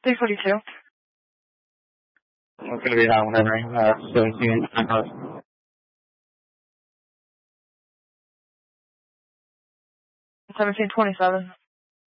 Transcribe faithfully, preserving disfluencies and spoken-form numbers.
three forty-two. It's going to be hot whenever, uh, seventeen. seventeen twenty-seven.